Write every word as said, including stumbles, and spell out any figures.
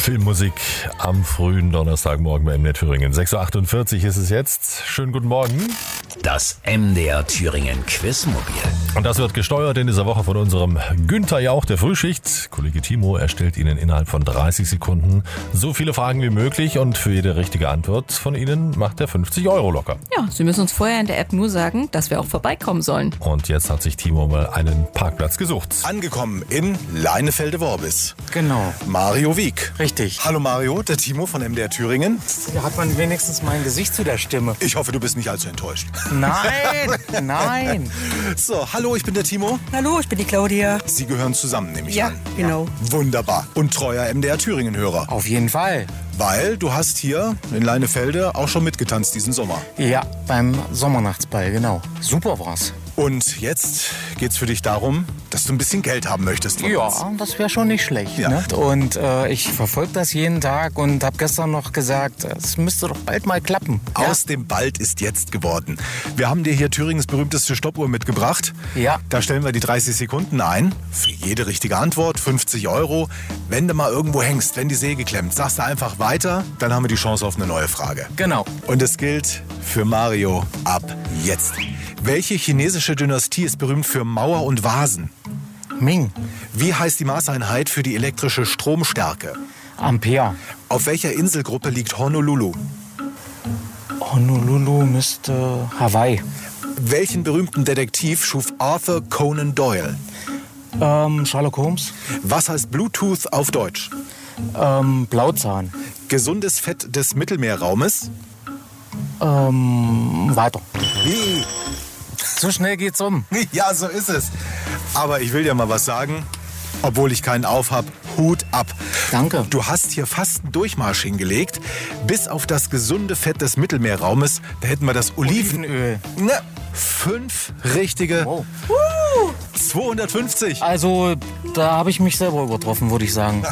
Filmmusik am frühen Donnerstagmorgen bei M D R Thüringen. sechs Uhr achtundvierzig ist es jetzt. Schönen guten Morgen. Das M D R Thüringen Quizmobil. Und das wird gesteuert in dieser Woche von unserem Günther Jauch der Frühschicht. Kollege Timo erstellt Ihnen innerhalb von dreißig Sekunden so viele Fragen wie möglich und für jede richtige Antwort von Ihnen macht er fünfzig Euro locker. Ja, Sie müssen uns vorher in der App nur sagen, dass wir auch vorbeikommen sollen. Und jetzt hat sich Timo mal einen Parkplatz gesucht. Angekommen in Leinefelde-Worbis. Genau, Mario Wieck. richtig. Hallo Mario, der Timo von M D R Thüringen. Da hat man wenigstens mein Gesicht zu der Stimme. Ich hoffe, du bist nicht allzu enttäuscht. Nein, nein. So, hallo, ich bin der Timo. Hallo, ich bin die Claudia. Sie gehören zusammen, nehme ich Ja, an. genau. Wunderbar. Und treuer M D R Thüringen-Hörer. Auf jeden Fall. Weil du hast hier in Leinefelde auch schon mitgetanzt diesen Sommer. Ja, beim Sommernachtsball, genau. Super war's. Und jetzt geht's für dich darum, dass du ein bisschen Geld haben möchtest von Ja, uns. das wäre schon nicht schlecht. Ja. Ne? Und äh, ich verfolge das jeden Tag und habe gestern noch gesagt, es müsste doch bald mal klappen. Ja? Aus dem Bald ist jetzt geworden. Wir haben dir hier Thüringens berühmteste Stoppuhr mitgebracht. Ja. Da stellen wir die dreißig Sekunden ein. Für jede richtige Antwort fünfzig Euro. Wenn du mal irgendwo hängst, wenn die Säge klemmt, sagst du einfach weiter, dann haben wir die Chance auf eine neue Frage. Genau. Und es gilt für Mario ab jetzt. Welche chinesische Dynastie ist berühmt für Mauer und Vasen? Ming, Wie heißt die Maßeinheit für die elektrische Stromstärke? Ampere. Auf welcher Inselgruppe liegt Honolulu? Honolulu müsste Hawaii. Welchen berühmten Detektiv schuf Arthur Conan Doyle? Ähm, Sherlock Holmes. Was heißt Bluetooth auf Deutsch? Ähm, Blauzahn. Gesundes Fett des Mittelmeerraumes? Ähm, weiter. Wie? So schnell geht's um. Ja, so ist es. Aber ich will dir mal was sagen. Obwohl ich keinen auf hab, Hut ab. Danke. Du hast hier fast einen Durchmarsch hingelegt. Bis auf das gesunde Fett des Mittelmeerraumes, da hätten wir das Oliven... Olivenöl. Ne, fünf richtige. Wow. zweihundertfünfzig. Also, da habe ich mich selber übertroffen, würde ich sagen.